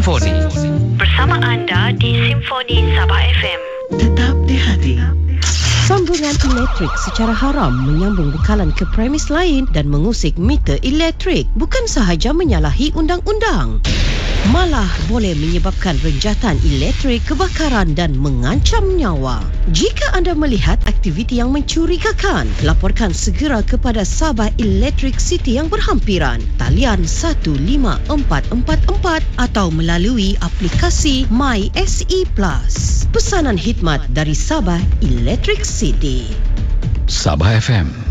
Simfoni. Bersama anda di Simfoni Sabah FM. Tetap di hati. Sambungan elektrik secara haram menyambung bekalan ke premis lain dan mengusik meter elektrik bukan sahaja menyalahi undang-undang, malah boleh menyebabkan renjatan elektrik, kebakaran dan mengancam nyawa. Jika anda melihat aktiviti yang mencurigakan, laporkan segera kepada Sabah Electric City yang berhampiran. Talian 15444 atau melalui aplikasi MySE Plus. Pesanan khidmat dari Sabah Electric City. Sabah FM.